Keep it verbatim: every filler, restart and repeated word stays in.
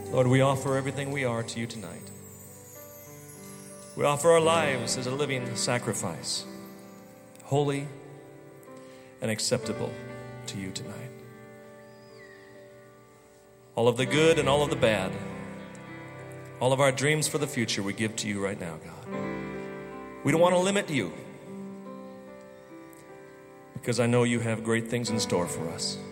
Lord, we offer everything we are to you tonight. We offer our lives as a living sacrifice, holy and acceptable to you tonight. All of the good and all of the bad, all of our dreams for the future we give to you right now, God. We don't want to limit you because I know you have great things in store for us.